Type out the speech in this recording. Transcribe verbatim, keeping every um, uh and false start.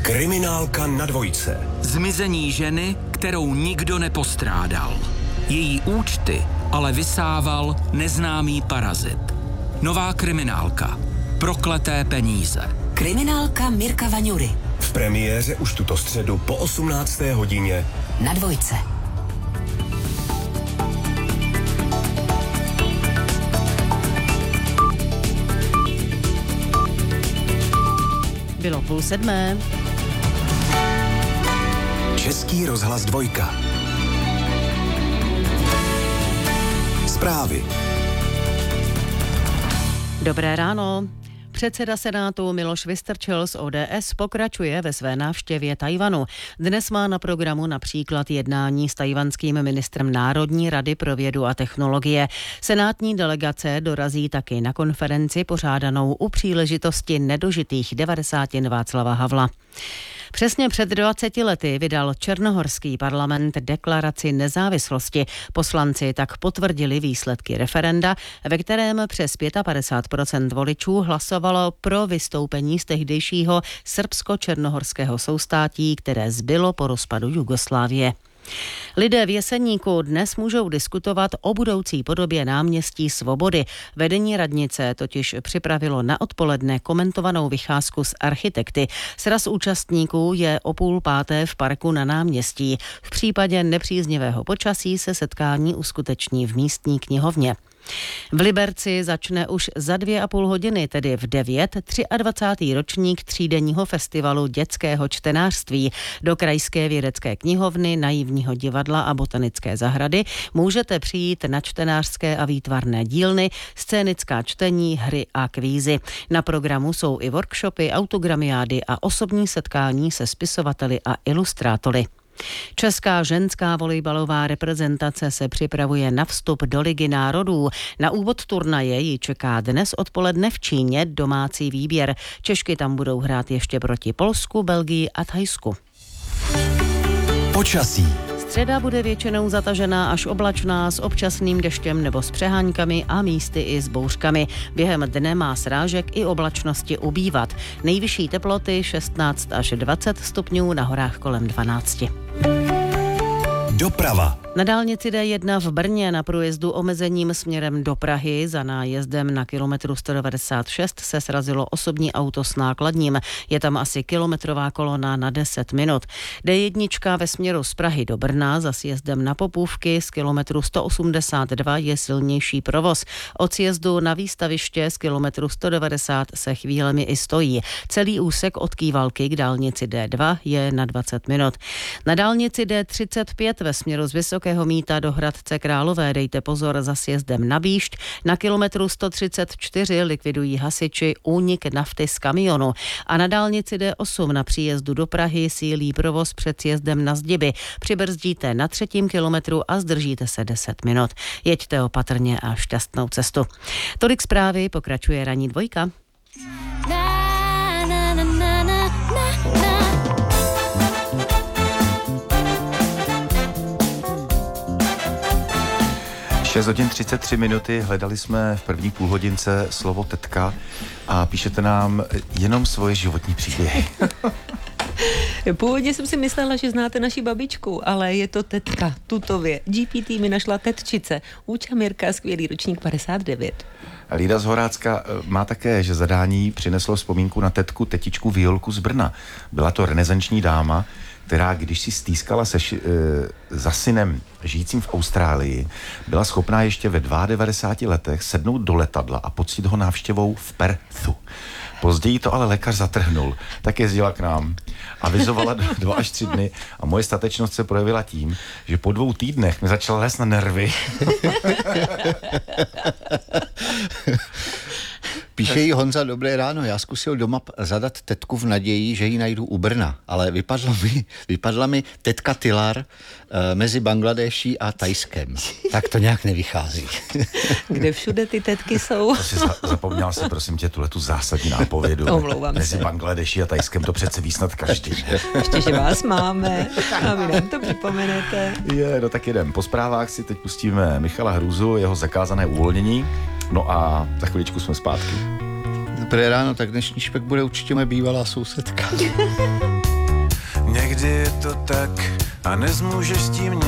Kriminálka na dvojce. Zmizení ženy, kterou nikdo nepostrádal. Její účty ale vysával neznámý parazit. Nová kriminálka. Prokleté peníze. Kriminálka Mirka Vaňury. V premiéře už tuto středu po osmnácté hodině na dvojce. Bylo půl sedmé. Český rozhlas dvojka. Zprávy. Dobré ráno. Předseda Senátu Miloš Vystrčil z O D S pokračuje ve své návštěvě Tchaj-wanu. Dnes má na programu například jednání s tchaj-wanským ministrem Národní rady pro vědu a technologie. Senátní delegace dorazí taky na konferenci pořádanou u příležitosti nedožitých devadesátin Václava Havla. Přesně před dvaceti lety vydal černohorský parlament deklaraci nezávislosti. Poslanci tak potvrdili výsledky referenda, ve kterém přes padesát pět procent voličů hlasovalo pro vystoupení z tehdejšího srbsko-černohorského soustátí, které zbylo po rozpadu Jugoslávie. Lidé v Jeseníku dnes můžou diskutovat o budoucí podobě náměstí Svobody. Vedení radnice totiž připravilo na odpoledne komentovanou vycházku s architekty. Sraz účastníků je o půl páté v parku na náměstí. V případě nepříznivého počasí se setkání uskuteční v místní knihovně. V Liberci začne už za dvě a půl hodiny, tedy v devět, dvacátý třetí ročník třídenního festivalu dětského čtenářství. Do Krajské vědecké knihovny, Naivního divadla a Botanické zahrady můžete přijít na čtenářské a výtvarné dílny, scénická čtení, hry a kvízy. Na programu jsou i workshopy, autogramiády a osobní setkání se spisovateli a ilustrátory. Česká ženská volejbalová reprezentace se připravuje na vstup do Ligy národů. Na úvod turnaje ji čeká dnes odpoledne v Číně domácí výběr. Češky tam budou hrát ještě proti Polsku, Belgii a Thajsku. Počasí. Středa bude většinou zatažená až oblačná s občasným deštěm nebo s přeháňkami a místy i s bouřkami. Během dne má srážek i oblačnosti ubývat. Nejvyšší teploty šestnáct až dvacet stupňů, na horách kolem dvanáct. Doprava. Na dálnici D jedna v Brně na průjezdu omezením směrem do Prahy za nájezdem na kilometru sto devadesát šest se srazilo osobní auto s nákladním. Je tam asi kilometrová kolona na deset minut. D jedna ve směru z Prahy do Brna za sjezdem na Popůvky z kilometru sto osmdesát dva je silnější provoz. Od sjezdu na výstaviště z kilometru sto devadesát se chvílemi i stojí. Celý úsek od Kývalky k dálnici D dva je na dvacet minut. Na dálnici D třicet pět ve směru z Vysokého Mýta do Hradce Králové dejte pozor za sjezdem na Bíšť. Na kilometru sto třicet čtyři likvidují hasiči únik nafty z kamionu. A na dálnici D osm na příjezdu do Prahy sílí provoz před sjezdem na Zdiby. Přibrzdíte na třetím kilometru a zdržíte se deset minut. Jeďte opatrně a šťastnou cestu. Tolik zprávy, pokračuje ranní dvojka. šest hodin třicet tři minuty, hledali jsme v první půlhodince slovo tetka a píšete nám jenom svoje životní příběhy. Původně jsem si myslela, že znáte naši babičku, ale je to tetka, tutově. G P T mi našla tetčice. Úča Mirka, skvělý ročník padesát devět. Lída z Horácka má také, že zadání přineslo vzpomínku na tetku tetičku Violku z Brna. Byla to renesanční dáma, která, když si stýskala se ši, e, za synem žijícím v Austrálii, byla schopná ještě ve devadesátých dvou letech sednout do letadla a poctit ho návštěvou v Perthu. Později to ale lékař zatrhnul, tak jezdila k nám. Avizovala dva až tři dny a moje statečnost se projevila tím, že po dvou týdnech mi začala lézt na nervy. Píše jí Honza, dobré ráno, já zkusil doma zadat tetku v naději, že ji najdu u Brna, ale vypadlo mi, vypadla mi tetka Tylar e, mezi Bangladeší a Thajskem. Tak to nějak nevychází. Kde všude ty tetky jsou? To si za, zapomněl si, prosím tě, tuhletu zásadní nápovědu. Omlouvám mezi se. Bangladeší a Thajskem, to přece ví snad každý. Ještě, že vás máme a vy nám to připomenete. Je, no tak jedem. Po zprávách si teď pustíme Michala Hrůzu, jeho zakázané uvolnění. No a za chviličku jsme zpátky. Dobré ráno, tak dnešní špek bude určitě moje bývalá sousedka. Někdy je to tak a nezmůžeš s tím